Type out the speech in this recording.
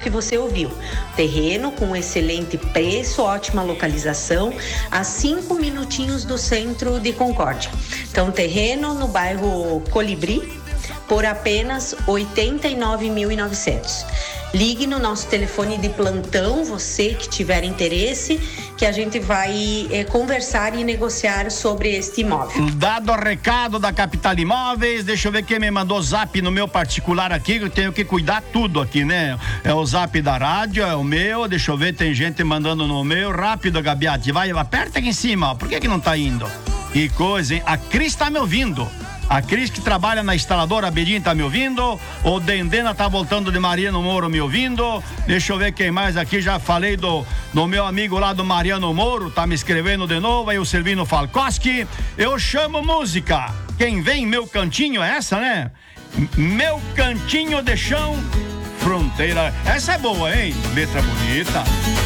que você ouviu. Terreno com excelente preço, ótima localização, a 5 minutinhos do centro de Concórdia. Então, terreno no bairro Colibri, por apenas R$ 89.900. Ligue no nosso telefone de plantão, você que tiver interesse, que a gente vai conversar e negociar sobre este imóvel. Dado o recado da Capital Imóveis, deixa eu ver quem me mandou zap no meu particular aqui, que eu tenho que cuidar tudo aqui, né? É o zap da rádio, é o meu, deixa eu ver, tem gente mandando no meu. Rápido, Gabiati, vai, aperta aqui em cima, ó. Por que não tá indo? Que coisa, hein? A Cris tá me ouvindo. A Cris, que trabalha na instaladora Bedim, tá me ouvindo. O Dendena tá voltando de Mariano Moro me ouvindo. Deixa eu ver quem mais aqui. Já falei do meu amigo lá do Mariano Moro, tá me escrevendo de novo. Aí o Silvino Falcoski. Eu chamo música. Quem vem, meu cantinho, é essa, né? Meu cantinho de chão, fronteira. Essa é boa, hein? Letra bonita.